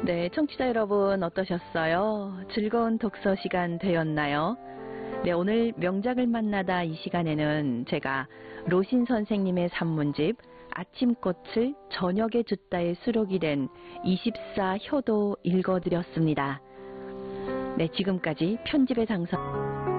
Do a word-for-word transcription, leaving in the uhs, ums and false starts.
네, 청취자 여러분 어떠셨어요? 즐거운 독서 시간 되었나요? 네, 오늘 명작을 만나다 이 시간에는 제가 로신 선생님의 산문집 아침꽃을 저녁에 줍다에 수록이 된 이십사 효도 읽어드렸습니다. 네, 지금까지 편집의 당선